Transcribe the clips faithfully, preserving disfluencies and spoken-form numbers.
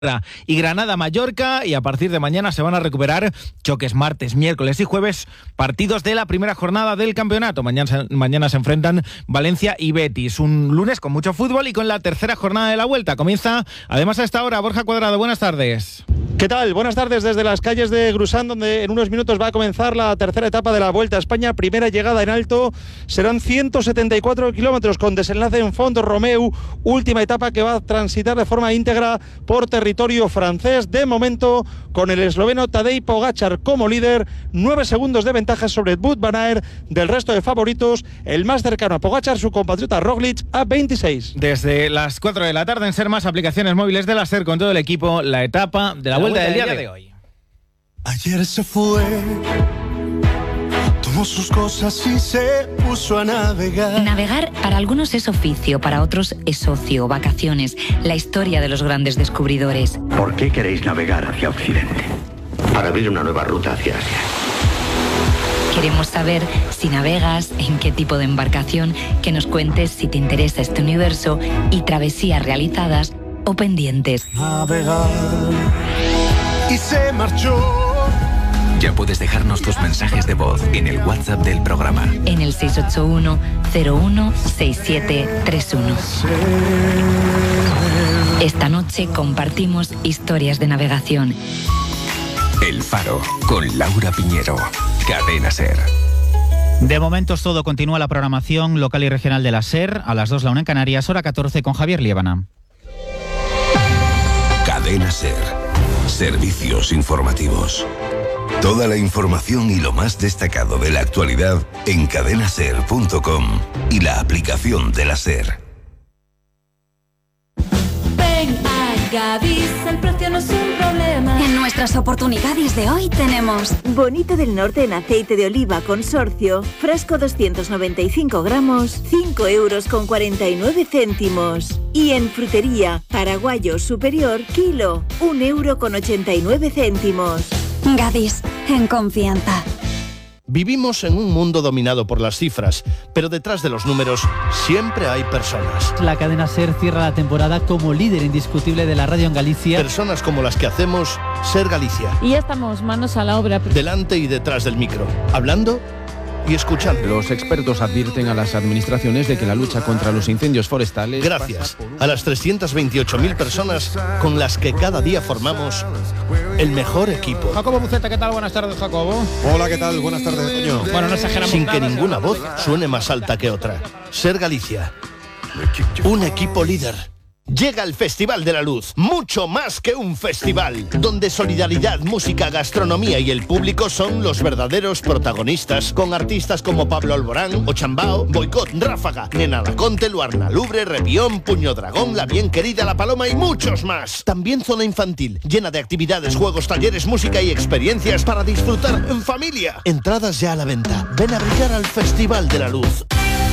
y Granada-Mallorca, y a partir de mañana se van a recuperar choques martes, miércoles y jueves, partidos de la primera jornada del campeonato. Mañana, mañana se enfrentan Valencia y Betis. Un lunes con mucho fútbol y con la tercera jornada de la Vuelta. Comienza además a esta hora Borja Cuadrado. Buenas tardes. ¿Qué tal? Buenas tardes desde las calles de Grusán, donde en unos minutos va a comenzar la tercera etapa de la Vuelta a España. Primera llegada en alto, serán ciento setenta y cuatro kilómetros con desenlace en Font Romeu. Última etapa que va a transitar de forma íntegra por territorio francés. De momento, con el esloveno Tadej Pogačar como líder, nueve segundos de ventaja sobre Wout van Aert. Del resto de favoritos, el más cercano a Pogačar, su compatriota Roglic, a veintiséis. Desde las cuatro de la tarde en Sermas, aplicaciones móviles de la SER con todo el equipo, la etapa de la, la Vuelta del día, día de hoy. Ayer se fue, tomó sus cosas y se puso a navegar. Navegar para algunos es oficio, para otros es ocio, vacaciones, la historia de los grandes descubridores. ¿Por qué queréis navegar hacia Occidente? Para abrir una nueva ruta hacia Asia. Queremos saber si navegas, en qué tipo de embarcación, que nos cuentes si te interesa este universo y travesías realizadas o pendientes. Navegar y se marchó. Ya puedes dejarnos tus mensajes de voz en el WhatsApp del programa. En el seis ocho uno, cero uno, seis siete tres uno. Esta noche compartimos historias de navegación. El Faro, con Laura Piñero. Cadena SER. De momento es todo. Continúa la programación local y regional de la SER. A las dos la una en Canarias, hora catorce con Javier Liébana. Cadena SER. Servicios informativos. Toda la información y lo más destacado de la actualidad en cadena ser punto com y la aplicación de la SER. Ven a Gadis, el precio no es un problema. En nuestras oportunidades de hoy tenemos Bonito del Norte en aceite de oliva consorcio, frasco doscientos noventa y cinco gramos, cinco euros con cuarenta y nueve céntimos. Y en frutería, paraguayo superior, kilo, un euro con ochenta y nueve céntimos. Gadis, en confianza. Vivimos en un mundo dominado por las cifras, pero detrás de los números siempre hay personas. La cadena SER cierra la temporada como líder indiscutible de la radio en Galicia. Personas como las que hacemos SER Galicia. Y ya estamos manos a la obra. Delante y detrás del micro, hablando y escuchando. Los expertos advierten a las administraciones de que la lucha contra los incendios forestales... Gracias a las trescientas veintiocho mil personas con las que cada día formamos el mejor equipo. Jacobo Buceta, ¿qué tal? Buenas tardes, Jacobo. Hola, ¿qué tal? Buenas tardes, Toño. Bueno, no exageramos Sin nada, que ninguna voz suene más alta que otra. SER Galicia. Un equipo líder. Llega el Festival de la Luz, mucho más que un festival, donde solidaridad, música, gastronomía y el público son los verdaderos protagonistas, con artistas como Pablo Alborán, Ochambao, Boicot, Ráfaga, Nena Laconte, Luarna Lubre, Repión, Puño Dragón, La Bien Querida, La Paloma y muchos más. También zona infantil, llena de actividades, juegos, talleres, música y experiencias para disfrutar en familia. Entradas ya a la venta. Ven a brillar al Festival de la Luz.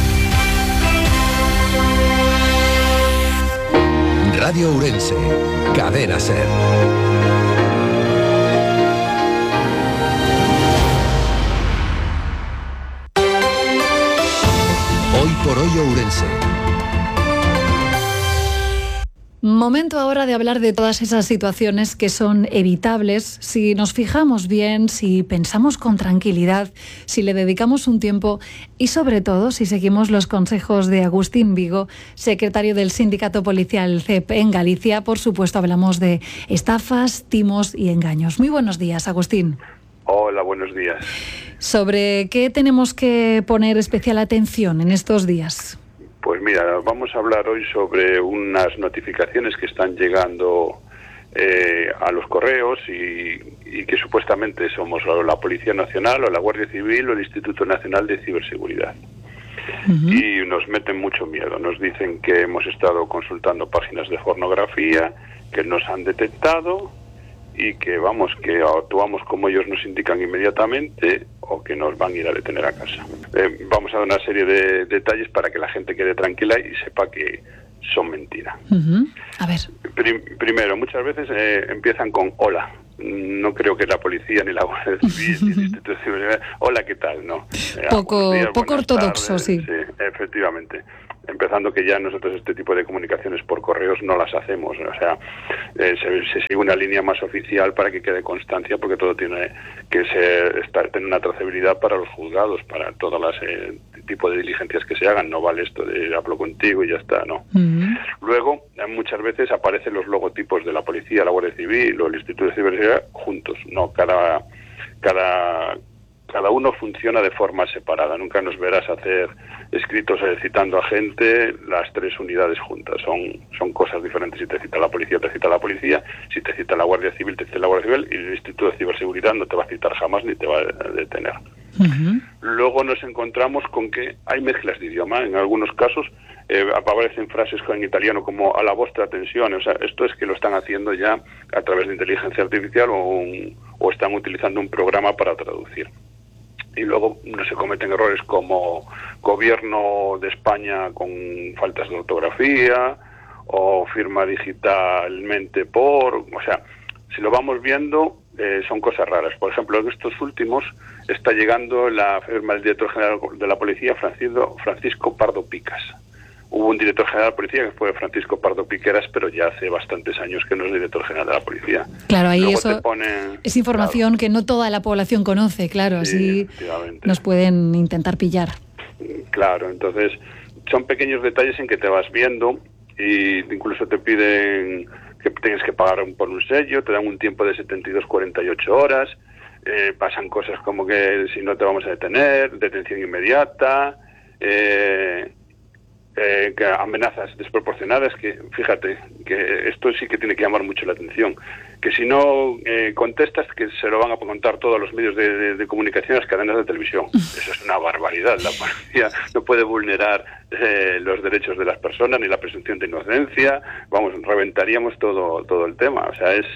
Radio Ourense, Cadena SER. Hoy por hoy Ourense. Momento ahora de hablar de todas esas situaciones que son evitables si nos fijamos bien, si pensamos con tranquilidad, si le dedicamos un tiempo y sobre todo si seguimos los consejos de Agustín Vigo, secretario del Sindicato Policial C E P en Galicia. Por supuesto hablamos de estafas, timos y engaños. Muy buenos días, Agustín. Hola, buenos días. ¿Sobre qué tenemos que poner especial atención en estos días? Pues mira, vamos a hablar hoy sobre unas notificaciones que están llegando eh, a los correos y, y que supuestamente somos o la Policía Nacional o la Guardia Civil o el Instituto Nacional de Ciberseguridad. Uh-huh. Y nos meten mucho miedo. Nos dicen que hemos estado consultando páginas de pornografía, que nos han detectado y que vamos, que actuamos como ellos nos indican inmediatamente o que nos van a ir a detener a casa. Eh, vamos a dar una serie de detalles para que la gente quede tranquila y sepa que son mentiras. Uh-huh. A ver. Prim- primero, muchas veces eh, empiezan con hola. No creo que la policía ni la Guardia Civil ni el Instituto Civil. Hola, ¿qué tal? No. Poco, días, poco ortodoxo, tardes, sí. Sí, efectivamente. Empezando que ya nosotros este tipo de comunicaciones por correos no las hacemos, o sea, eh, se, se sigue una línea más oficial para que quede constancia, porque todo tiene que ser, estar, tener una trazabilidad para los juzgados, para todas las eh, tipo de diligencias que se hagan. No vale esto de hablo contigo y ya está, no. Uh-huh. Luego, muchas veces aparecen los logotipos de la policía, la Guardia Civil o el Instituto de Ciberseguridad juntos, no, cada cada cada uno funciona de forma separada. Nunca nos verás hacer escritos eh, citando a gente las tres unidades juntas. Son son cosas diferentes. Si te cita la policía, te cita la policía. Si te cita la Guardia Civil, te cita la Guardia Civil. Y el Instituto de Ciberseguridad no te va a citar jamás ni te va a detener. Uh-huh. Luego nos encontramos con que hay mezclas de idioma. En algunos casos eh, aparecen frases en italiano como a la vostra atención. O sea, esto es que lo están haciendo ya a través de inteligencia artificial o, un, o están utilizando un programa para traducir. Y luego no se cometen errores como gobierno de España con faltas de ortografía o firma digitalmente por... O sea, si lo vamos viendo, eh, son cosas raras. Por ejemplo, en estos últimos está llegando la firma del director general de la policía, Francisco, Francisco Pardo Picas. Hubo un director general de la policía que fue Francisco Pardo Piqueras, pero ya hace bastantes años que no es director general de la policía. Claro, ahí Luego eso ponen, es información claro, que no toda la población conoce, claro, sí, así nos pueden intentar pillar. Claro, entonces son pequeños detalles en que te vas viendo y incluso te piden que tienes que pagar por un sello, te dan un tiempo de setenta y dos a cuarenta y ocho horas, eh, pasan cosas como que si no te vamos a detener, detención inmediata, eh... Eh, que amenazas desproporcionadas, que fíjate que esto sí que tiene que llamar mucho la atención, que si no eh, contestas, que se lo van a contar todos los medios de, de, de comunicación, las cadenas de televisión. Eso es una barbaridad. La policía no puede vulnerar eh, los derechos de las personas ni la presunción de inocencia. Vamos, reventaríamos todo todo el tema. O sea, es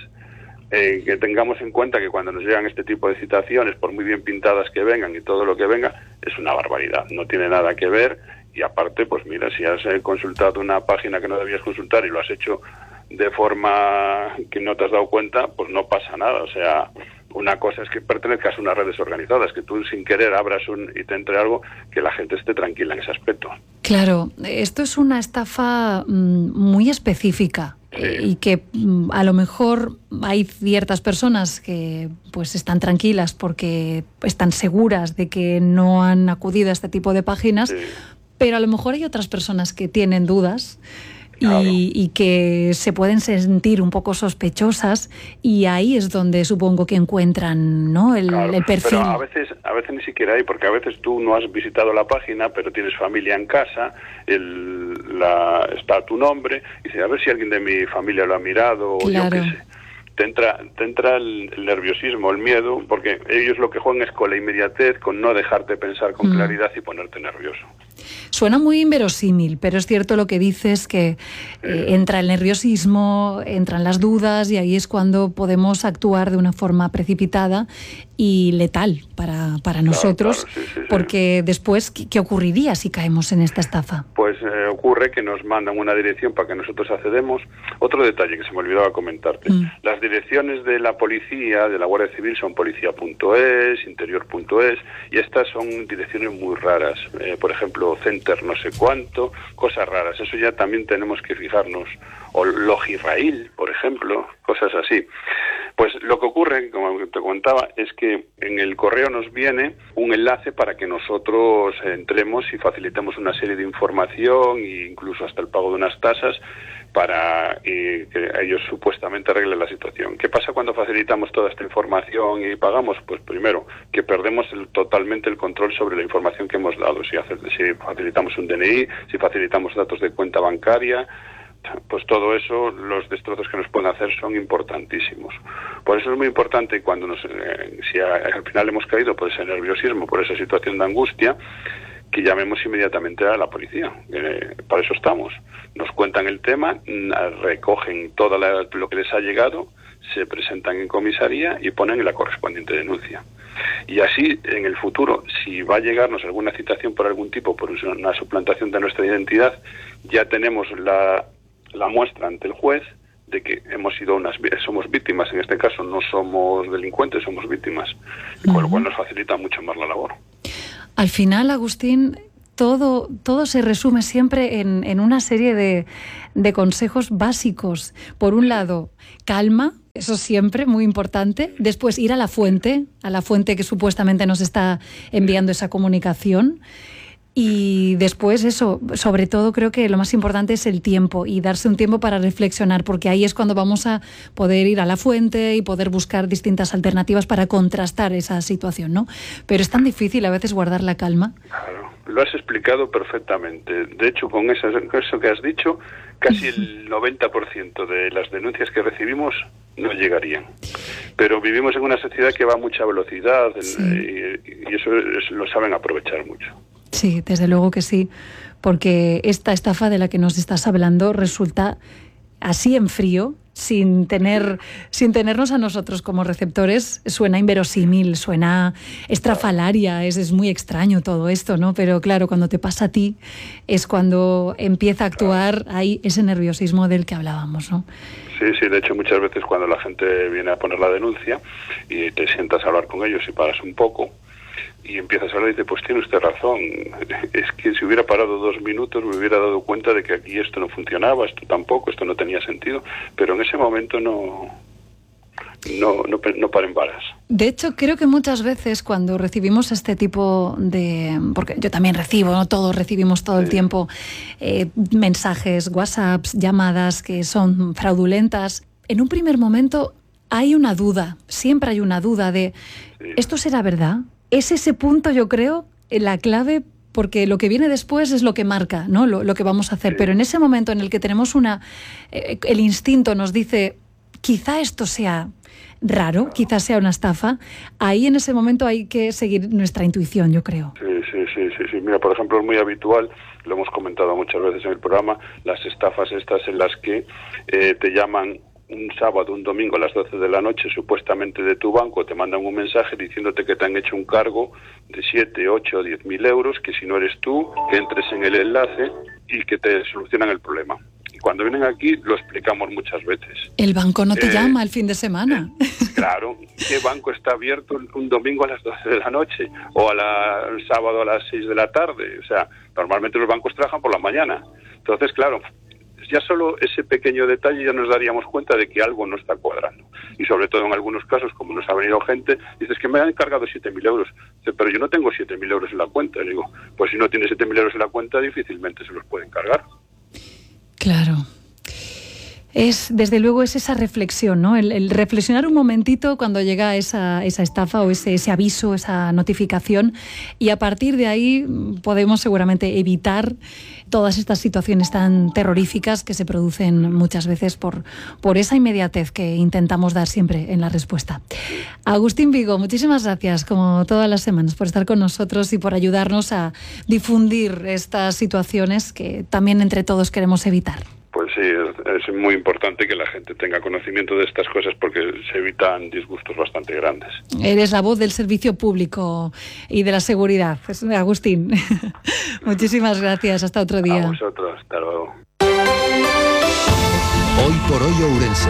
eh, que tengamos en cuenta que cuando nos llegan este tipo de citaciones, por muy bien pintadas que vengan y todo lo que venga, es una barbaridad. No tiene nada que ver. Y aparte, pues mira, si has eh, consultado una página que no debías consultar y lo has hecho de forma que no te has dado cuenta, pues no pasa nada. O sea, una cosa es que pertenezcas a unas redes organizadas, que tú sin querer abras un y te entre algo, que la gente esté tranquila en ese aspecto. Claro, esto es una estafa mmm, muy específica. Sí. Y que mmm, a lo mejor hay ciertas personas que pues están tranquilas porque están seguras de que no han acudido a este tipo de páginas. Sí. Pero a lo mejor hay otras personas que tienen dudas y, claro, y que se pueden sentir un poco sospechosas, y ahí es donde supongo que encuentran, ¿no?, el, claro, el perfil. Pero a veces, a veces ni siquiera hay, porque a veces tú no has visitado la página, pero tienes familia en casa, el, la, está tu nombre, y dices, a ver si alguien de mi familia lo ha mirado, claro, o yo qué sé. Te entra, te entra el, el nerviosismo, el miedo, porque ellos lo que juegan es con la inmediatez, con no dejarte pensar con mm. claridad y ponerte nervioso. Suena muy inverosímil, pero es cierto lo que dices, que eh, entra el nerviosismo, entran las dudas, y ahí es cuando podemos actuar de una forma precipitada y letal para, para claro, nosotros, claro, sí, sí, porque sí. después, ¿qué, ¿qué ocurriría si caemos en esta estafa? Pues eh, ocurre que nos mandan una dirección para que nosotros accedemos. Otro detalle que se me olvidaba comentarte, mm. las direcciones de la policía, de la Guardia Civil, son policía punto es, interior punto es, y estas son direcciones muy raras, eh, por ejemplo, center no sé cuánto, cosas raras. Eso ya también tenemos que fijarnos. O Logirrail, por ejemplo, cosas así. Pues lo que ocurre, como te comentaba, es que en el correo nos viene un enlace para que nosotros entremos y facilitemos una serie de información e incluso hasta el pago de unas tasas para eh, que ellos supuestamente arreglen la situación. ¿Qué pasa cuando facilitamos toda esta información y pagamos? Pues primero, que perdemos el, totalmente el control sobre la información que hemos dado. Si, hace, si facilitamos un D N I, si facilitamos datos de cuenta bancaria, pues todo eso, los destrozos que nos pueden hacer son importantísimos. Por eso es muy importante cuando nos, eh, si a, al final hemos caído por ese nerviosismo, por esa situación de angustia, que llamemos inmediatamente a la policía. Eh, para eso estamos. Nos cuentan el tema, recogen todo la, lo que les ha llegado, se presentan en comisaría y ponen la correspondiente denuncia. Y así, en el futuro, si va a llegarnos alguna citación por algún tipo, por una suplantación de nuestra identidad, ya tenemos la, la muestra ante el juez de que hemos sido unas somos víctimas. En este caso no somos delincuentes, somos víctimas, uh-huh. con lo cual nos facilita mucho más la labor. Al final, Agustín, todo, todo se resume siempre en, en una serie de, de consejos básicos. Por un lado, calma, eso siempre, muy importante. Después, ir a la fuente, a la fuente que supuestamente nos está enviando esa comunicación. Y después eso, sobre todo creo que lo más importante es el tiempo y darse un tiempo para reflexionar, porque ahí es cuando vamos a poder ir a la fuente y poder buscar distintas alternativas para contrastar esa situación, ¿no? Pero es tan difícil a veces guardar la calma. Claro, lo has explicado perfectamente. De hecho, con eso, con eso que has dicho, casi el noventa por ciento de las denuncias que recibimos no llegarían. Pero vivimos en una sociedad que va a mucha velocidad, sí. y, y eso es, lo saben aprovechar mucho. Sí, desde luego que sí, porque esta estafa de la que nos estás hablando resulta así en frío, sin tener, sin tenernos a nosotros como receptores, suena inverosímil, suena estrafalaria, es, es muy extraño todo esto, ¿no? Pero claro, cuando te pasa a ti es cuando empieza a actuar ahí ese nerviosismo del que hablábamos, ¿no? Sí, sí, de hecho muchas veces cuando la gente viene a poner la denuncia y te sientas a hablar con ellos y paras un poco, y empiezas a hablar y dices, pues tiene usted razón, es que si hubiera parado dos minutos me hubiera dado cuenta de que aquí esto no funcionaba, esto tampoco, esto no tenía sentido, pero en ese momento no no, no, no paren varas. De hecho, creo que muchas veces cuando recibimos este tipo de... porque yo también recibo, no todos recibimos todo el sí. tiempo eh, mensajes, WhatsApps, llamadas que son fraudulentas, en un primer momento hay una duda, siempre hay una duda de sí. ¿esto será verdad? Es ese punto, yo creo, la clave, porque lo que viene después es lo que marca, ¿no? Lo, lo que vamos a hacer. Sí. Pero en ese momento en el que tenemos una... Eh, el instinto nos dice, quizá esto sea raro, quizá sea una estafa, ahí en ese momento hay que seguir nuestra intuición, yo creo. Sí, sí, sí, sí, sí. Mira, por ejemplo, es muy habitual, lo hemos comentado muchas veces en el programa, las estafas estas en las que eh, te llaman un sábado, un domingo a las doce de la noche, supuestamente de tu banco, te mandan un mensaje diciéndote que te han hecho un cargo de siete, ocho o diez mil euros, que si no eres tú, que entres en el enlace y que te solucionan el problema. Y cuando vienen aquí lo explicamos muchas veces. El banco no te eh, llama el fin de semana. Eh, claro, ¿qué banco está abierto un domingo a las doce de la noche? O a la, el sábado a las seis de la tarde. O sea, normalmente los bancos trabajan por la mañana. Entonces, claro, ya solo ese pequeño detalle ya nos daríamos cuenta de que algo no está cuadrando. Y sobre todo en algunos casos, como nos ha venido gente, dices que me han encargado siete mil euros. Dice, pero yo no tengo siete mil euros en la cuenta. Y digo, pues si no tienes siete mil euros en la cuenta, difícilmente se los pueden cargar. Claro. Es, desde luego, es esa reflexión, ¿no? El, el reflexionar un momentito cuando llega esa, esa estafa o ese, ese aviso, esa notificación, y a partir de ahí podemos seguramente evitar todas estas situaciones tan terroríficas que se producen muchas veces por, por esa inmediatez que intentamos dar siempre en la respuesta. Agustín Vigo, muchísimas gracias, como todas las semanas, por estar con nosotros y por ayudarnos a difundir estas situaciones que también entre todos queremos evitar. Pues sí, es, es muy importante que la gente tenga conocimiento de estas cosas porque se evitan disgustos bastante grandes. Eres la voz del servicio público y de la seguridad, pues, Agustín. Muchísimas gracias, hasta otro día. A vosotros, hasta luego. Hoy por hoy Ourense.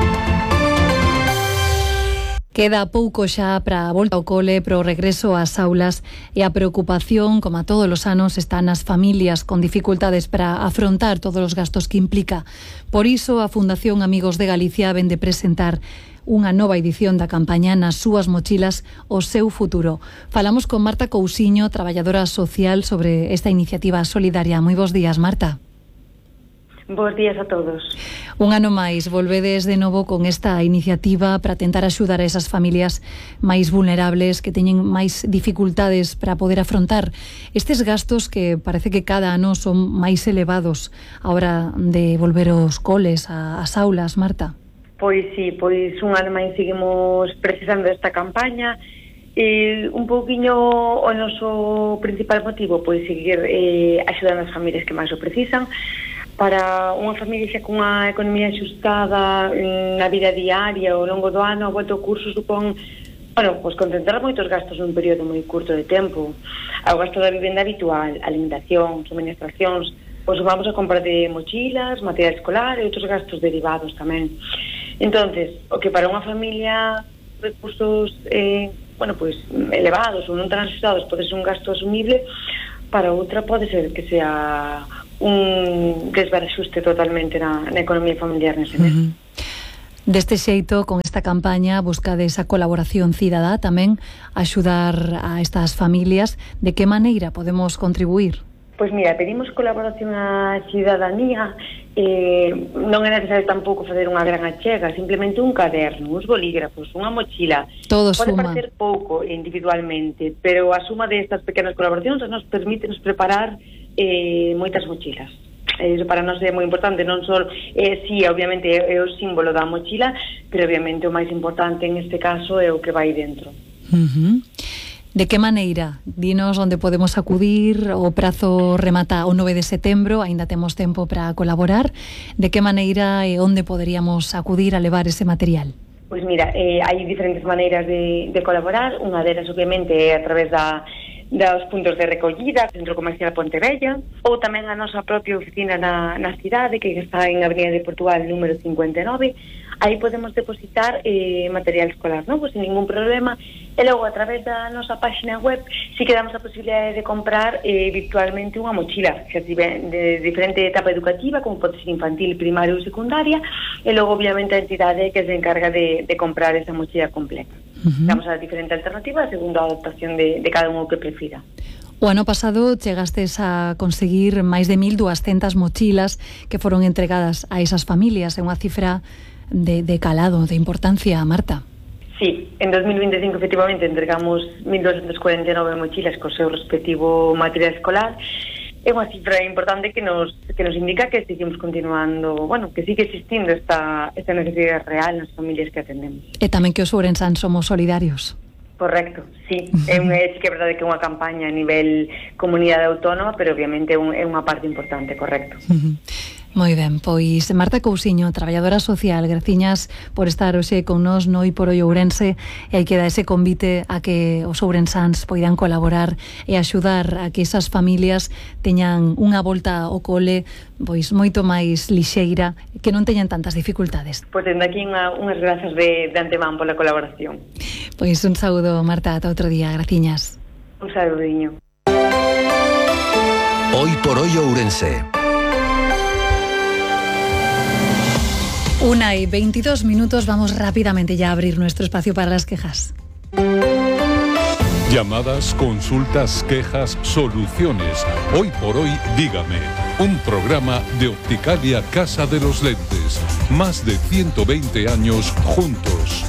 Queda pouco xa para a volta ao cole, para o regreso ás aulas, e a preocupación, como a todos os anos, está nas familias con dificultades para afrontar todos os gastos que implica. Por iso, a Fundación Amigos de Galicia vende presentar unha nova edición da campaña Nas súas mochilas o seu futuro. Falamos con Marta Cousiño, traballadora social, sobre esta iniciativa solidaria. Moi bons días, Marta. Bos días a todos. Un ano máis, volvedes de novo con esta iniciativa para tentar axudar a esas familias máis vulnerables que teñen máis dificultades para poder afrontar estes gastos que parece que cada ano son máis elevados a hora de volver aos coles, ás aulas, Marta. Pois sí, pois un ano máis seguimos precisando desta campaña e un pouquiño o noso principal motivo pois seguir eh, axudando as familias que máis o precisan. Para unha familia xa con unha economía axustada na vida diaria ao longo do ano, a volta ao curso supón, bueno, pois concentrar moitos gastos nun período moi curto de tempo. Ao gasto da vivenda habitual, alimentación, suministracións, pois vamos a comprar de mochilas, material escolar e outros gastos derivados tamén. Entonces, o que para unha familia recursos eh, bueno, pois elevados ou non tan axustados pode ser un gasto asumible, para outra pode ser que sea un desbaraxuste totalmente na, na economía familiar nese mes. Uh-huh. Deste xeito, con esta campaña, buscade esa colaboración cidadá tamén, axudar a estas familias. De que maneira podemos contribuir? Pois mira, pedimos colaboración á cidadanía. Eh, non é necesario tampouco fazer unha gran achega, simplemente un caderno, uns bolígrafos, unha mochila. Todo pode suma. parecer pouco individualmente, pero a suma destas pequenas colaboracións nos permite nos preparar eh, moitas mochilas. Eso para nós é moi importante, non só eh, sí, obviamente é, é o símbolo da mochila, pero obviamente o máis importante en este caso é o que vai dentro. Uh-huh. De que maneira? Dinos onde podemos acudir. O prazo remata o nove de setembro, aínda temos tempo para colaborar. De que maneira e onde poderíamos acudir a levar ese material? Pois mira, eh, hai diferentes maneiras de, de colaborar. Unha delas, obviamente, é a través da dos puntos de recollida, Centro Comercial Pontevella, ou tamén a nosa propia oficina na, na cidade, que está en Avenida de Portugal número cincuenta e nove. Aí podemos depositar eh, material escolar novo, sin ningún problema, e logo a través da nosa página web si que damos a posibilidade de comprar eh, virtualmente unha mochila que tiver de diferente etapa educativa, como pode ser infantil, primaria ou secundaria, e logo obviamente a entidade que se encarga de, de comprar esa mochila completa. Uh-huh. Damos a diferente alternativa segundo a adaptación de, de cada un o que prefira. O ano pasado chegastes a conseguir máis de mil duascentas mochilas que foron entregadas a esas familias. É unha cifra de, de calado, de importancia, Marta. Sí, en dos mil veinticinco efectivamente entregamos mil doscientas cuarenta e nove mochilas co seu respectivo material escolar. É unha cifra importante que nos que nos indica que seguimos continuando, bueno, que sigue existindo esta esta necesidade real nas familias que atendemos. E tamén que os ourensán somos solidarios. Correcto, sí. É unha é que é verdade que é unha campaña a nivel comunidade autónoma, pero obviamente é, un, é unha parte importante, correcto. Uh-huh. Moi ben, pois Marta Cousiño, traballadora social, graciñas por estar hoxe con nós no Hoy por Hoy Ourense, e aí queda ese convite a que os ourensáns poidan colaborar e axudar a que esas familias teñan unha volta ao cole pois moito máis lixeira, que non teñan tantas dificultades. Pois dende aquí unha, unhas grazas de, de antemán pola colaboración. Pois un saúdo, Marta, ata outro día, graciñas. Un saúdiño. Hoy por Hoy Ourense. Una y veintidós minutos, vamos rápidamente ya a abrir nuestro espacio para las quejas. Llamadas, consultas, quejas, soluciones. Hoy por Hoy, dígame. Un programa de Opticalia Casa de los Lentes. Más de ciento veinte años juntos.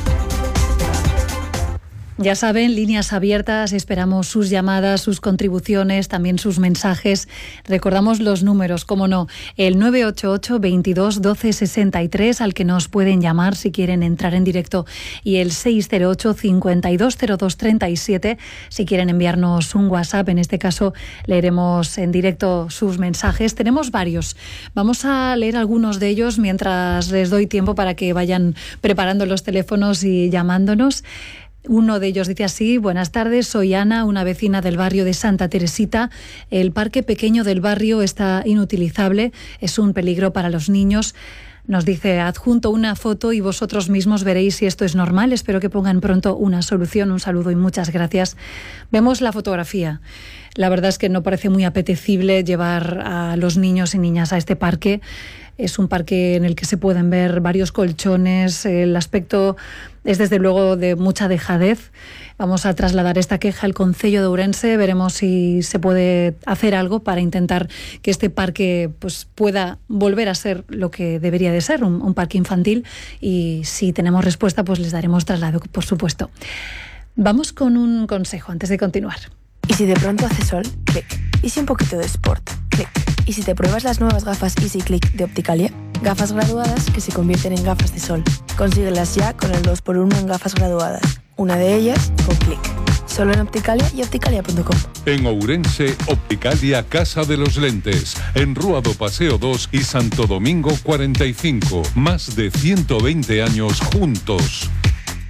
Ya saben, líneas abiertas, esperamos sus llamadas, sus contribuciones, también sus mensajes. Recordamos los números, como no, el nueve ocho ocho, veintidós, doce, sesenta y tres, al que nos pueden llamar si quieren entrar en directo, y el seis cero ocho, cincuenta y dos, cero dos, treinta y siete, si quieren enviarnos un WhatsApp. En este caso leeremos en directo sus mensajes. Tenemos varios. Vamos a leer algunos de ellos mientras les doy tiempo para que vayan preparando los teléfonos y llamándonos. Uno de ellos dice así: buenas tardes, soy Ana, una vecina del barrio de Santa Teresita. El parque pequeño del barrio está inutilizable, es un peligro para los niños. Nos dice: adjunto una foto y vosotros mismos veréis si esto es normal. Espero que pongan pronto una solución. Un saludo y muchas gracias. Vemos la fotografía. La verdad es que no parece muy apetecible llevar a los niños y niñas a este parque. Es un parque en el que se pueden ver varios colchones. El aspecto es desde luego de mucha dejadez. Vamos a trasladar esta queja al Concello de Ourense. Veremos si se puede hacer algo para intentar que este parque pues, pueda volver a ser lo que debería de ser, un, un parque infantil. Y si tenemos respuesta, pues les daremos traslado, por supuesto. Vamos con un consejo antes de continuar. ¿Y si de pronto hace sol? Clic. ¿Y si un poquito de sport? Clic. ¿Y si te pruebas las nuevas gafas Easy Click de Opticalia? Gafas graduadas que se convierten en gafas de sol. Consíguelas ya con el dos por uno en gafas graduadas. Una de ellas con Clic. Solo en Opticalia y opticalia punto com. En Ourense, Opticalia Casa de los Lentes. En Rúa do Paseo dos y Santo Domingo cuarenta y cinco. Más de ciento veinte años juntos.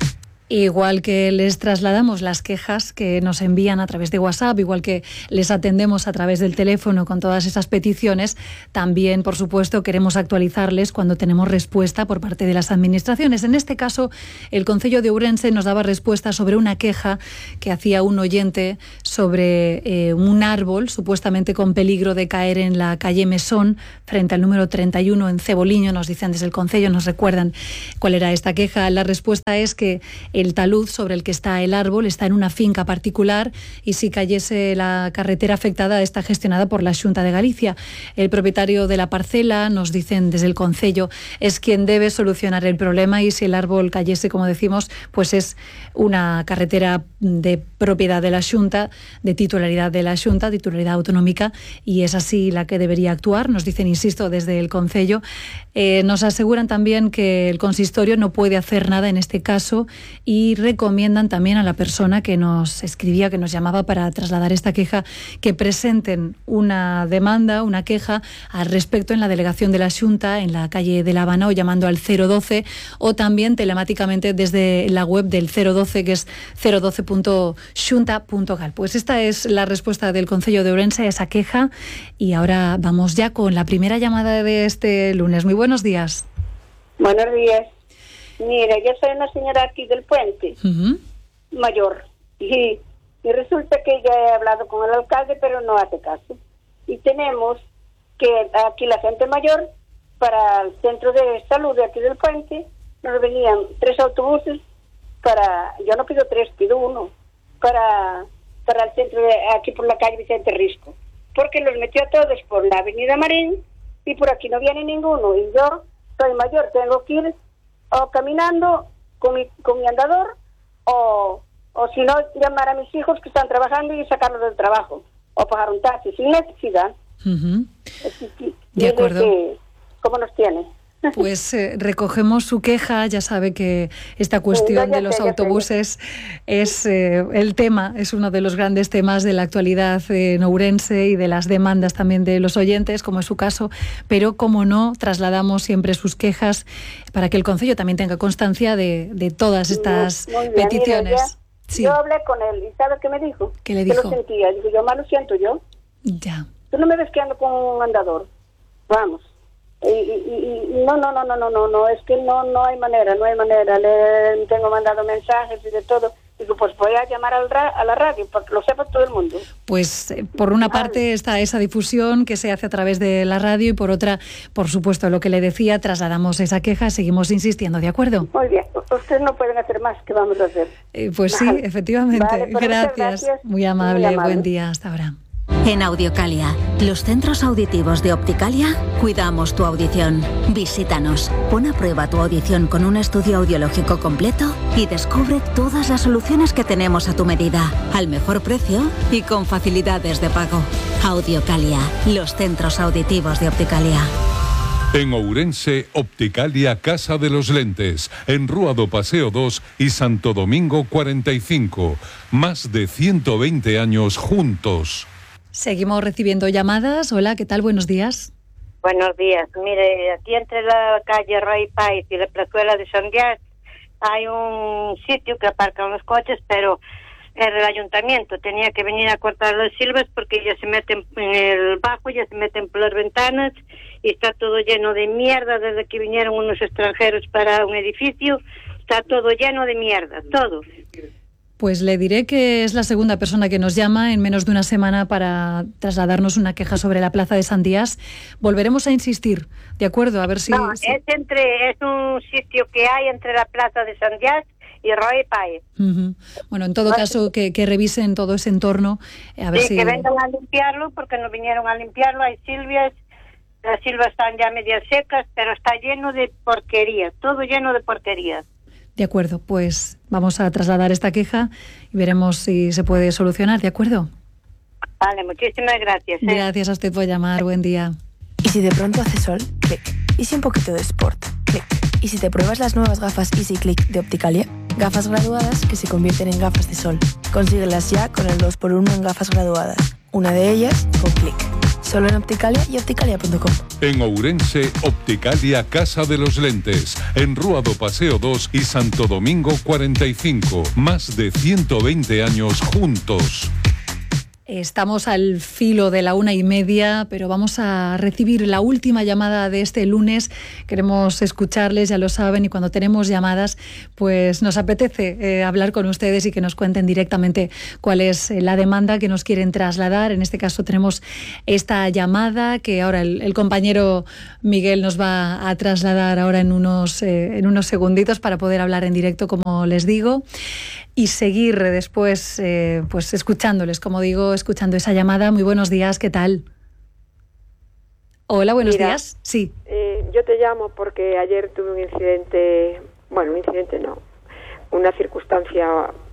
Igual que les trasladamos las quejas que nos envían a través de WhatsApp, igual que les atendemos a través del teléfono con todas esas peticiones, también, por supuesto, queremos actualizarles cuando tenemos respuesta por parte de las administraciones. En este caso, el Concello de Ourense nos daba respuesta sobre una queja que hacía un oyente sobre eh, un árbol supuestamente con peligro de caer en la calle Mesón, frente al número treinta y uno en Ceboliño. Nos dicen desde el Concello, nos recuerdan cuál era esta queja. La respuesta es que el talud sobre el que está el árbol está en una finca particular y si cayese la carretera afectada está gestionada por la Xunta de Galicia. El propietario de la parcela, nos dicen desde el Concello, es quien debe solucionar el problema y si el árbol cayese, como decimos, pues es una carretera de propiedad de la Xunta, de titularidad de la Xunta, titularidad autonómica, y es así la que debería actuar. Nos dicen, insisto, desde el Concello. Eh, nos aseguran también que el consistorio no puede hacer nada en este caso y recomiendan también a la persona que nos escribía, que nos llamaba para trasladar esta queja, que presenten una demanda, una queja al respecto en la delegación de la Xunta, en la calle de La Habana, o llamando al cero doce, o también telemáticamente desde la web del cero doce, que es cero doce punto xunta punto gal. Pues esta es la respuesta del Concello de Ourense a esa queja y ahora vamos ya con la primera llamada de este lunes. Muy buenos días. Buenos días. Mira, yo soy una señora aquí del puente, uh-huh. mayor, y, y resulta que ya he hablado con el alcalde, pero no hace caso. Y tenemos que aquí la gente mayor, para el centro de salud de aquí del puente, nos venían tres autobuses para, yo no pido tres, pido uno, para, para el centro de aquí por la calle Vicente Risco, porque los metió a todos por la avenida Marín y por aquí no viene ninguno, y yo soy mayor, tengo que ir o caminando con mi, con mi andador, o, o si no, llamar a mis hijos que están trabajando y sacarlos del trabajo, o pagar un taxi, sin necesidad. Uh-huh. Es, de acuerdo. Que, ¿cómo nos tiene? Pues eh, recogemos su queja. Ya sabe que esta cuestión de los autobuses es eh, el tema, es uno de los grandes temas de la actualidad en Ourense y de las demandas también de los oyentes, como es su caso, pero como no, trasladamos siempre sus quejas para que el Concello también tenga constancia de, de todas estas muy bien, peticiones. mira, ya, sí. Yo hablé con él y ¿sabe qué me dijo? ¿Qué le dijo? Que lo sentía. Digo, yo más lo siento yo. Ya. Tú no me ves que ando con un andador. Vamos. Y, y, y no, no, no, no, no, no, no, es que no, no hay manera, no hay manera. Le tengo mandado mensajes y de todo. Digo, pues voy a llamar al ra a la radio para que lo sepa todo el mundo. Pues eh, por una parte está esa difusión que se hace a través de la radio y por otra, por supuesto, lo que le decía, trasladamos esa queja, seguimos insistiendo, ¿de acuerdo? Muy bien, ustedes no pueden hacer más, ¿qué vamos a hacer? Eh, pues sí, vale. Efectivamente, vale, pues gracias. gracias. Muy amable, Muy amable, buen día, hasta ahora. En Audiocalia, los centros auditivos de Opticalia, cuidamos tu audición. Visítanos, pon a prueba tu audición con un estudio audiológico completo y descubre todas las soluciones que tenemos a tu medida, al mejor precio y con facilidades de pago. Audiocalia, los centros auditivos de Opticalia. En Ourense, Opticalia Casa de los Lentes, en Rúa do Paseo dos y Santo Domingo cuarenta y cinco. Más de ciento veinte años juntos. Seguimos recibiendo llamadas. Hola, ¿qué tal? Buenos días. Buenos días. Mire, aquí entre la calle Roy Páez y la plazuela de San Díaz hay un sitio que aparcan los coches, pero el ayuntamiento tenía que venir a cortar las silvas porque ya se meten en el bajo, ya se meten por las ventanas y está todo lleno de mierda desde que vinieron unos extranjeros para un edificio. Está todo lleno de mierda, todo. Pues le diré que es la segunda persona que nos llama en menos de una semana para trasladarnos una queja sobre la plaza de San Díaz. Volveremos a insistir, ¿de acuerdo? A ver si... No, si... es, entre, es un sitio que hay entre la plaza de San Díaz y Roy Páez. Uh-huh. Bueno, en todo no, caso, que, que revisen todo ese entorno. A ver sí, si... que vengan a limpiarlo, porque no vinieron a limpiarlo. Hay silvias, las silvas están ya medias secas, pero está lleno de porquería, todo lleno de porquería. De acuerdo, pues vamos a trasladar esta queja y veremos si se puede solucionar, ¿de acuerdo? Vale, muchísimas gracias. ¿eh? Gracias a usted por llamar, buen día. Y si de pronto hace sol, clic. Y si un poquito de sport, clic. Y si te pruebas las nuevas gafas Easy Click de Opticalia, gafas graduadas que se convierten en gafas de sol. Consíguelas ya con el dos por uno en gafas graduadas. Una de ellas con clic. Solo en Opticalia y opticalia punto com. En Ourense, Opticalia Casa de los Lentes. En Rúa do Paseo dos y Santo Domingo cuarenta y cinco. Más de ciento veinte años juntos. Estamos al filo de la una y media, pero vamos a recibir la última llamada de este lunes. Queremos escucharles, ya lo saben, y cuando tenemos llamadas, pues nos apetece eh, hablar con ustedes y que nos cuenten directamente cuál es la demanda que nos quieren trasladar. En este caso tenemos esta llamada que ahora el, el compañero Miguel nos va a trasladar ahora en unos, eh, en unos segunditos para poder hablar en directo, como les digo, y seguir después eh, pues escuchándoles, como digo, escuchando esa llamada. Muy buenos días, ¿qué tal? Hola, buenos Mira, días. Sí. Eh, yo te llamo porque ayer tuve un incidente, bueno, un incidente no, una circunstancia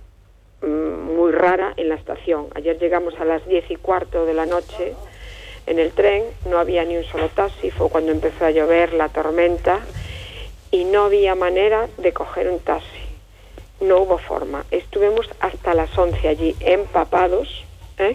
mmm, muy rara en la estación. Ayer llegamos a las diez y cuarto de la noche en el tren, no había ni un solo taxi, fue cuando empezó a llover, la tormenta, y no había manera de coger un taxi. No hubo forma. Estuvimos hasta las once allí, empapados, ¿eh?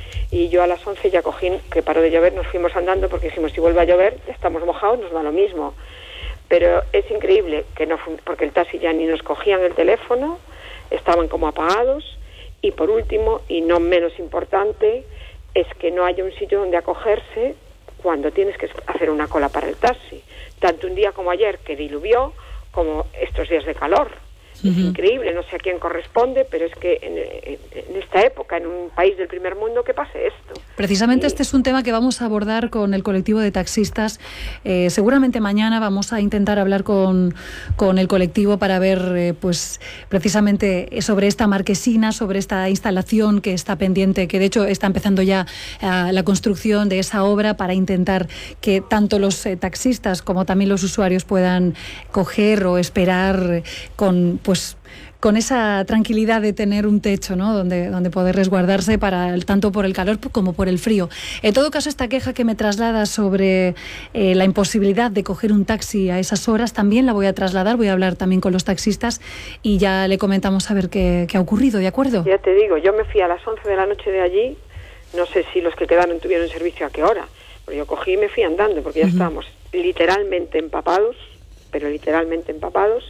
Y yo a las once ya cogí, que paró de llover, nos fuimos andando porque dijimos, si vuelve a llover, ya estamos mojados, nos da lo mismo. Pero es increíble, que no porque el taxi ya ni nos cogían el teléfono, estaban como apagados, y por último, y no menos importante, es que no haya un sitio donde acogerse cuando tienes que hacer una cola para el taxi. Tanto un día como ayer, que diluvió, como estos días de calor. Es uh-huh. increíble, no sé a quién corresponde, pero es que en, en, en esta época, en un país del primer mundo, que pase esto. Precisamente y... este es un tema que vamos a abordar con el colectivo de taxistas. Eh, seguramente mañana vamos a intentar hablar con, con el colectivo para ver, eh, pues, precisamente sobre esta marquesina, sobre esta instalación que está pendiente, que de hecho está empezando ya eh, la construcción de esa obra para intentar que tanto los eh, taxistas como también los usuarios puedan coger o esperar con pues con esa tranquilidad de tener un techo, ¿no? donde, donde poder resguardarse para el, tanto por el calor como por el frío. En todo caso, esta queja que me traslada sobre eh, la imposibilidad de coger un taxi a esas horas, también la voy a trasladar, voy a hablar también con los taxistas y ya le comentamos a ver qué, qué ha ocurrido, ¿de acuerdo? Ya te digo, yo me fui a las once de la noche de allí, no sé si los que quedaron tuvieron servicio a qué hora, pero yo cogí y me fui andando porque ya uh-huh. estábamos literalmente empapados, pero literalmente empapados.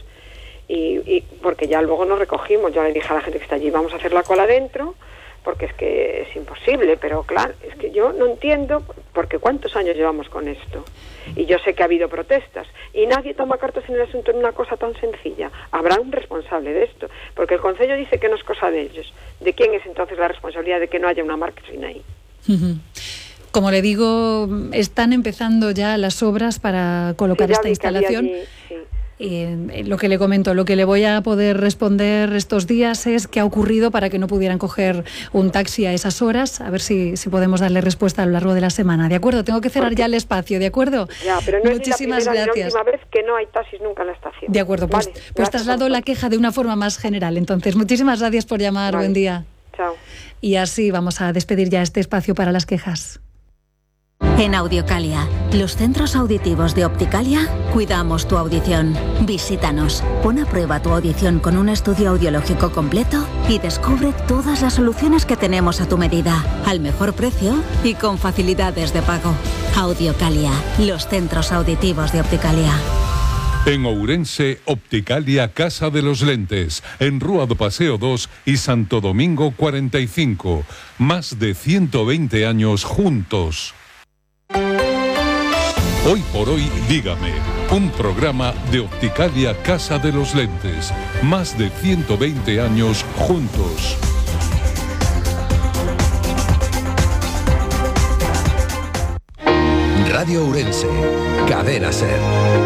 Y, y porque ya luego nos recogimos, yo le dije a la gente que está allí, vamos a hacer la cola adentro, porque es que es imposible, pero claro, es que yo no entiendo, porque cuántos años llevamos con esto, y yo sé que ha habido protestas, y nadie toma cartas en el asunto en una cosa tan sencilla. Habrá un responsable de esto, porque el Concello dice que no es cosa de ellos. ¿De quién es entonces la responsabilidad de que no haya una marquesina ahí? Uh-huh. Como le digo, están empezando ya las obras para colocar sí, esta instalación. Allí, sí. Eh, lo que le comento, lo que le voy a poder responder estos días es qué ha ocurrido para que no pudieran coger un taxi a esas horas, a ver si, si podemos darle respuesta a lo largo de la semana, ¿de acuerdo? Tengo que cerrar Porque... ya el espacio, ¿de acuerdo? Ya, pero no Muchísimas es ni la primera, gracias. Ni la última vez que no hay taxis nunca en la estación. De acuerdo, pues, vale, pues traslado la queja de una forma más general. Entonces, muchísimas gracias por llamar, vale. Buen día. Chao. Y así vamos a despedir ya este espacio para las quejas. En Audiocalia, los centros auditivos de Opticalia, cuidamos tu audición. Visítanos, pon a prueba tu audición con un estudio audiológico completo y descubre todas las soluciones que tenemos a tu medida, al mejor precio y con facilidades de pago. Audiocalia, los centros auditivos de Opticalia. En Ourense, Opticalia Casa de los Lentes, en Rúa do Paseo dos y Santo Domingo cuarenta y cinco. Más de ciento veinte años juntos. Hoy por hoy, dígame, un programa de Opticalia Casa de los Lentes. Más de ciento veinte años juntos. Radio Ourense, Cadena SER.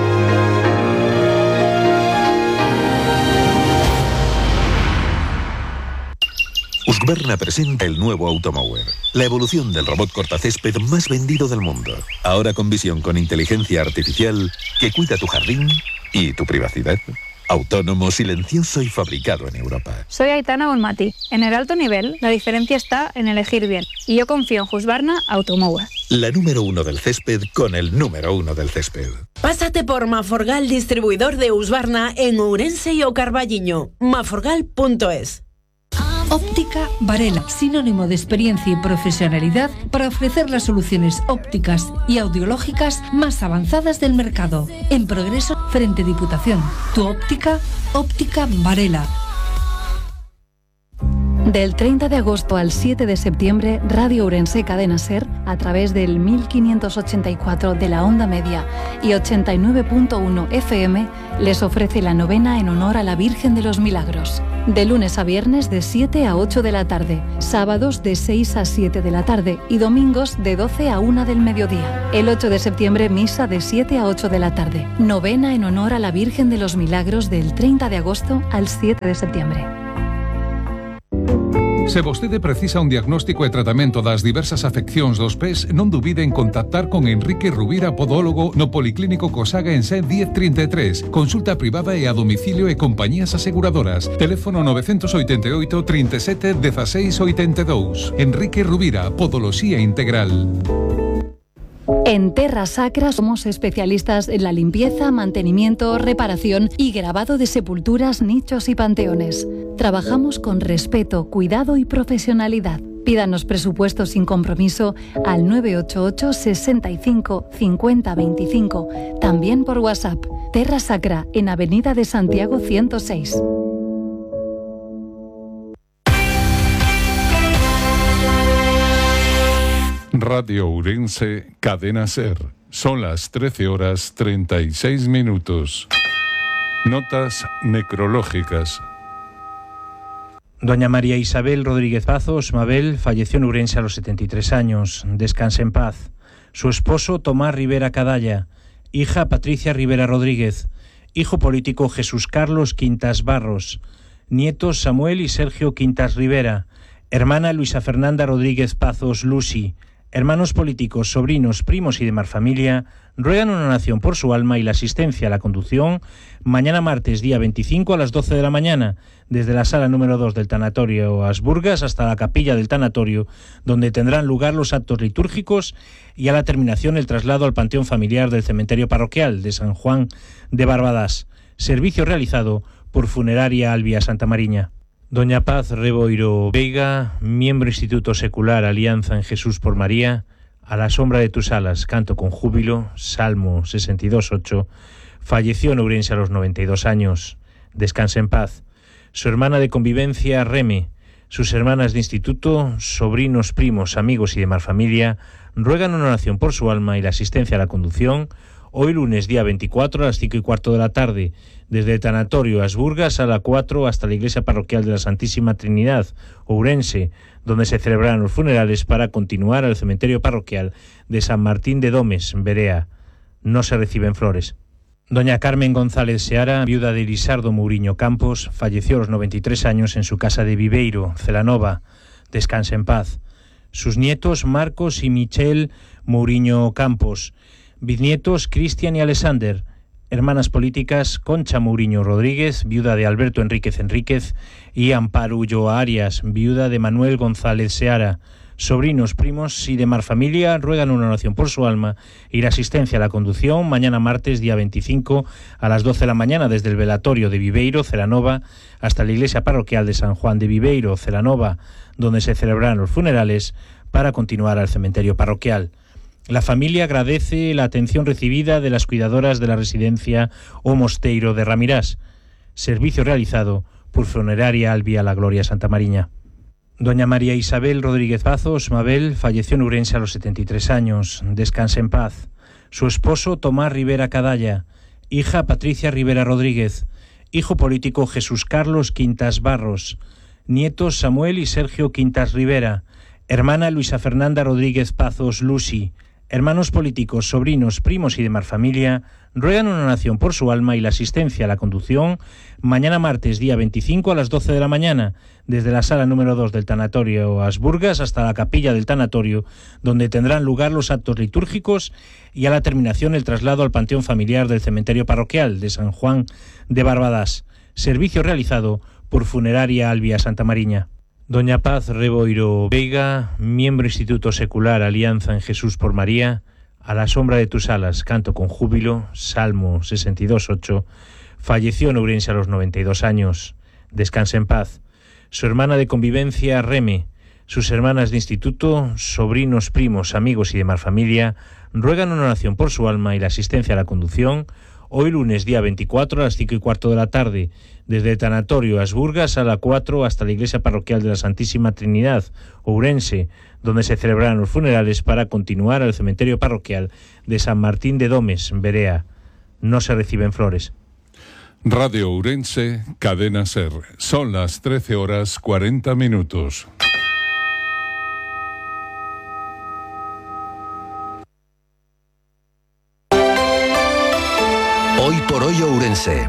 Husqvarna presenta el nuevo Automower, la evolución del robot cortacésped más vendido del mundo. Ahora con visión con inteligencia artificial que cuida tu jardín y tu privacidad. Autónomo, silencioso y fabricado en Europa. Soy Aitana Bonmati. En el alto nivel, la diferencia está en elegir bien. Y yo confío en Husqvarna Automower. La número uno del césped con el número uno del césped. Pásate por Maforgal, distribuidor de Husqvarna en Ourense y O Carballiño. maforgal punto es. Óptica Varela, sinónimo de experiencia y profesionalidad para ofrecer las soluciones ópticas y audiológicas más avanzadas del mercado. En Progreso, frente Diputación. Tu óptica, Óptica Varela. Del treinta de agosto al siete de septiembre, Radio Ourense Cadena SER, a través del mil quinientos ochenta y cuatro de la onda media y ochenta y nueve punto uno F M, les ofrece la novena en honor a la Virgen de los Milagros. De lunes a viernes de siete a ocho de la tarde, sábados de seis a siete de la tarde y domingos de doce a una del mediodía. El ocho de septiembre, misa de siete a ocho de la tarde. Novena en honor a la Virgen de los Milagros del treinta de agosto al siete de septiembre. Se vostede precisa un diagnóstico e tratamento das diversas afeccións dos pés, non dubide en contactar con Enrique Rubira, podólogo, no Policlínico Cosaga en Sé diez treinta e tres. Consulta privada e a domicilio e compañías aseguradoras. Teléfono nove oito oito, trinta e sete, dieciséis oitenta e dous. Enrique Rubira, Podoloxía Integral. En Terra Sacra somos especialistas en la limpieza, mantenimiento, reparación y grabado de sepulturas, nichos y panteones. Trabajamos con respeto, cuidado y profesionalidad. Pídanos presupuesto sin compromiso al nueve ocho ocho, sesenta y cinco, cincuenta, veinticinco. También por WhatsApp. Terra Sacra, en Avenida de Santiago ciento seis. Radio Ourense, Cadena SER. Son las trece horas treinta y seis minutos. Notas necrológicas. Doña María Isabel Rodríguez Pazos, Mabel, falleció en Ourense a los setenta y tres años. Descanse en paz. Su esposo, Tomás Rivera Cadalla. Hija, Patricia Rivera Rodríguez. Hijo político, Jesús Carlos Quintas Barros. Nietos, Samuel y Sergio Quintas Rivera. Hermana, Luisa Fernanda Rodríguez Pazos Lucy. Hermanos políticos, sobrinos, primos y demás familia ruegan una oración por su alma y la asistencia a la conducción mañana martes, día veinticinco, a las doce de la mañana, desde la sala número dos del Tanatorio Asburgas hasta la capilla del tanatorio, donde tendrán lugar los actos litúrgicos y a la terminación el traslado al panteón familiar del cementerio parroquial de San Juan de Barbadas. Servicio realizado por Funeraria Albia Santa Mariña. Doña Paz Reboiro Veiga, miembro Instituto Secular Alianza en Jesús por María, a la sombra de tus alas, canto con júbilo, Salmo sesenta y dos, ocho, falleció en Ourense a los noventa y dos años. Descanse en paz. Su hermana de convivencia, Reme, sus hermanas de instituto, sobrinos, primos, amigos y demás familia, ruegan una oración por su alma y la asistencia a la conducción, hoy lunes, día veinticuatro, a las cinco y cuarto de la tarde, desde el Tanatorio Asburgas a la cuatro hasta la Iglesia Parroquial de la Santísima Trinidad, Ourense, donde se celebrarán los funerales para continuar al cementerio parroquial de San Martín de Domes, Berea. No se reciben flores. Doña Carmen González Seara, viuda de Elisardo Mouriño Campos, falleció a los noventa y tres años en su casa de Viveiro, Celanova. Descanse en paz. Sus nietos Marcos y Michel Mouriño Campos, bisnietos Cristian y Alexander, hermanas políticas Concha Mouriño Rodríguez, viuda de Alberto Enríquez Enríquez, y Amparo Ulloa Arias, viuda de Manuel González Seara. Sobrinos, primos y demás familia ruegan una oración por su alma y la asistencia a la conducción mañana martes, día veinticinco, a las doce de la mañana desde el velatorio de Viveiro, Celanova, hasta la iglesia parroquial de San Juan de Viveiro, Celanova, donde se celebrarán los funerales para continuar al cementerio parroquial. La familia agradece la atención recibida de las cuidadoras de la residencia O Mosteiro de Ramirás. Servicio realizado por Funeraria Albia La Gloria Santa Mariña. Doña María Isabel Rodríguez Pazos, Mabel, falleció en Ourense a los setenta y tres años. Descanse en paz. Su esposo, Tomás Rivera Cadalla. Hija, Patricia Rivera Rodríguez. Hijo político, Jesús Carlos Quintas Barros. Nietos, Samuel y Sergio Quintas Rivera. Hermana, Luisa Fernanda Rodríguez Pazos Lucy. Hermanos políticos, sobrinos, primos y demás familia ruegan una oración por su alma y la asistencia a la conducción mañana martes, día veinticinco, a las doce de la mañana, desde la sala número dos del Tanatorio Asburgas hasta la capilla del tanatorio, donde tendrán lugar los actos litúrgicos y a la terminación el traslado al panteón familiar del cementerio parroquial de San Juan de Barbadas. Servicio realizado por Funeraria Albia Santa Mariña. Doña Paz Reboiro Veiga, miembro Instituto Secular Alianza en Jesús por María, a la sombra de tus alas, canto con júbilo, Salmo sesenta y dos, ocho, falleció en Ourense a los noventa y dos años. Descanse en paz. su hermana de convivencia Reme, sus hermanas de instituto, sobrinos, primos, amigos y demás familia ruegan una oración por su alma y la asistencia a la conducción hoy lunes día veinticuatro a las cinco y cuarto de la tarde, desde el tanatorio Asburgas a la cuatro hasta la iglesia parroquial de la Santísima Trinidad, Ourense, donde se celebrarán los funerales para continuar al cementerio parroquial de San Martín de Domes, Berea. No se reciben flores. Radio Ourense, Cadena SER. Son las trece horas cuarenta minutos. Hoy por hoy Ourense.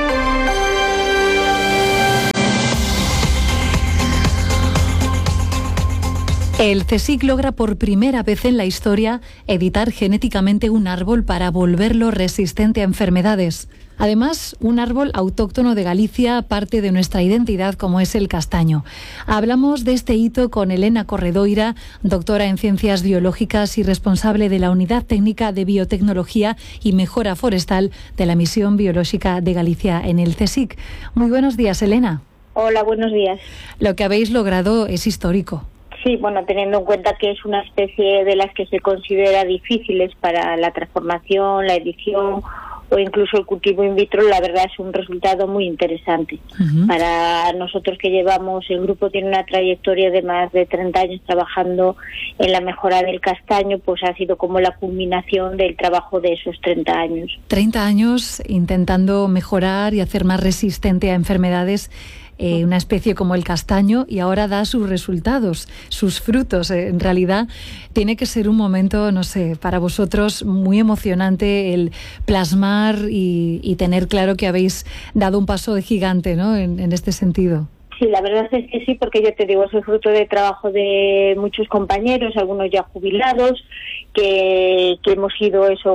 El CSIC logra por primera vez en la historia editar genéticamente un árbol para volverlo resistente a enfermedades. Además, un árbol autóctono de Galicia, parte de nuestra identidad, como es el castaño. Hablamos de este hito con Elena Corredoira, doctora en Ciencias Biológicas y responsable de la Unidad Técnica de Biotecnología y Mejora Forestal de la Misión Biológica de Galicia en el CSIC. Muy buenos días, Elena. Hola, buenos días. Lo que habéis logrado es histórico. Sí, bueno, teniendo en cuenta que es una especie de las que se considera difíciles para la transformación, la edición o incluso el cultivo in vitro, la verdad es un resultado muy interesante. Uh-huh. Para nosotros que llevamos, el grupo tiene una trayectoria de más de treinta años trabajando en la mejora del castaño, pues ha sido como la culminación del trabajo de esos treinta años. treinta años intentando mejorar y hacer más resistente a enfermedades Eh, una especie como el castaño, y ahora da sus resultados, sus frutos. Eh, en realidad tiene que ser un momento, no sé, para vosotros muy emocionante el plasmar y, y tener claro que habéis dado un paso de gigante, ¿no?, en, en este sentido. Sí, la verdad es que sí, porque yo te digo, es el fruto de trabajo de muchos compañeros, algunos ya jubilados, que, que hemos ido eso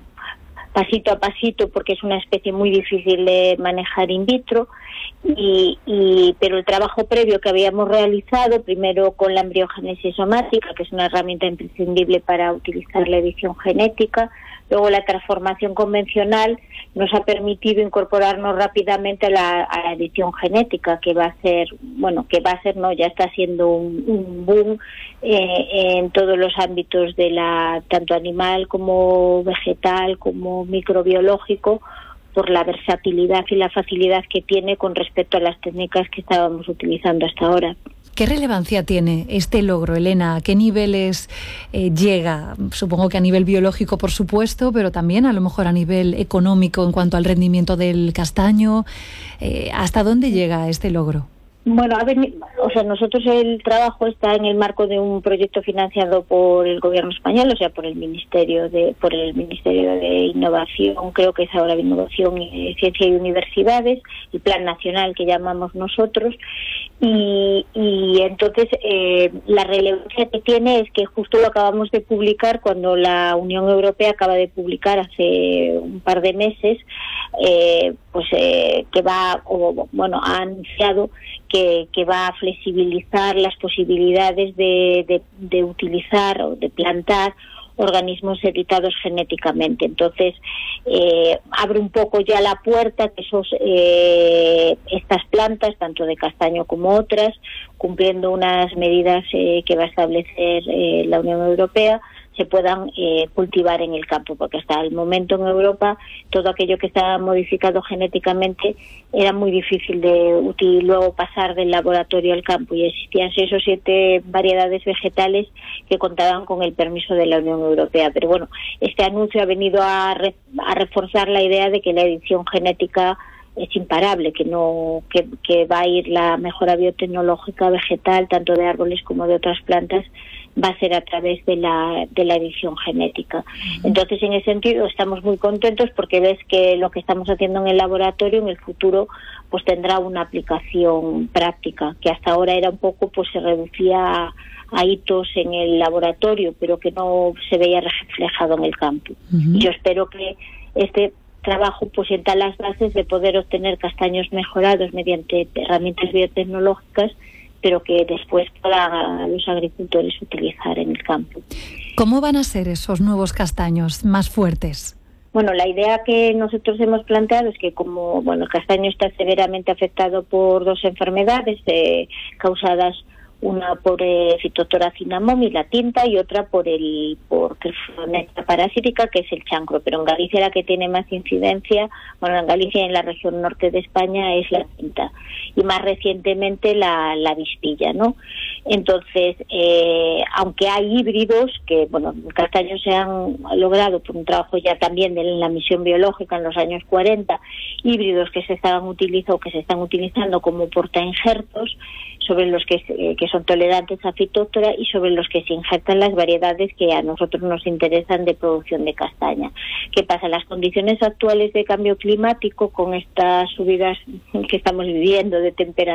pasito a pasito, porque es una especie muy difícil de manejar in vitro. Y, y pero el trabajo previo que habíamos realizado, primero con la embriogénesis somática, que es una herramienta imprescindible para utilizar la edición genética, luego la transformación convencional, nos ha permitido incorporarnos rápidamente a la, a la edición genética, que va a ser, bueno, que va a ser, no, ya está siendo un, un boom eh, en todos los ámbitos de la, tanto animal como vegetal, como microbiológico, por la versatilidad y la facilidad que tiene con respecto a las técnicas que estábamos utilizando hasta ahora. ¿Qué relevancia tiene este logro, Elena? ¿A qué niveles eh, llega? Supongo que a nivel biológico, por supuesto, pero también a lo mejor a nivel económico en cuanto al rendimiento del castaño. Eh, ¿Hasta dónde llega este logro? Bueno, a ver, o sea, nosotros el trabajo está en el marco de un proyecto financiado por el Gobierno español, o sea, por el Ministerio de por el Ministerio de Innovación, creo que es ahora de Innovación, y Ciencia y Universidades, el Plan Nacional que llamamos nosotros, y, y entonces eh, la relevancia que tiene es que justo lo acabamos de publicar cuando la Unión Europea acaba de publicar hace un par de meses, eh, pues eh, que va, o bueno, ha anunciado Que, que va a flexibilizar las posibilidades de, de, de utilizar o de plantar organismos editados genéticamente. Entonces, eh, abre un poco ya la puerta que esos, eh, estas plantas, tanto de castaño como otras, cumpliendo unas medidas eh, que va a establecer eh, la Unión Europea, se puedan eh, cultivar en el campo, porque hasta el momento en Europa todo aquello que estaba modificado genéticamente era muy difícil de util, luego pasar del laboratorio al campo, y existían seis o siete variedades vegetales que contaban con el permiso de la Unión Europea. Pero bueno, este anuncio ha venido a, re, a reforzar la idea de que la edición genética es imparable, que no que, que va a ir la mejora biotecnológica vegetal, tanto de árboles como de otras plantas, va a ser a través de la de la edición genética. Entonces, en ese sentido, estamos muy contentos porque ves que lo que estamos haciendo en el laboratorio en el futuro pues tendrá una aplicación práctica, que hasta ahora era un poco, pues se reducía a, a hitos en el laboratorio, pero que no se veía reflejado en el campo. Uh-huh. Y yo espero que este trabajo pues sienta las bases de poder obtener castaños mejorados mediante herramientas biotecnológicas, pero que después puedan los agricultores utilizar en el campo. ¿Cómo van a ser esos nuevos castaños más fuertes? Bueno, la idea que nosotros hemos planteado es que como bueno, el castaño está severamente afectado por dos enfermedades eh, causadas, una por eh, Phytophthora cinnamomum, la tinta, y otra por el por Crifronecta parasítica, que es el chancro, pero en Galicia la que tiene más incidencia, bueno, en Galicia y en la región norte de España es la tinta, y más recientemente la, la vispilla, ¿no? Entonces, eh, aunque hay híbridos que, bueno, en castaño se han logrado por un trabajo ya también de la misión biológica en los años cuarenta, híbridos que se estaban utilizando, que se están utilizando como portainjertos, sobre los que, eh, que son tolerantes a Phytophthora y sobre los que se injertan las variedades que a nosotros nos interesan de producción de castaña. ¿Qué pasa? Las condiciones actuales de cambio climático, con estas subidas que estamos viviendo de temperatura,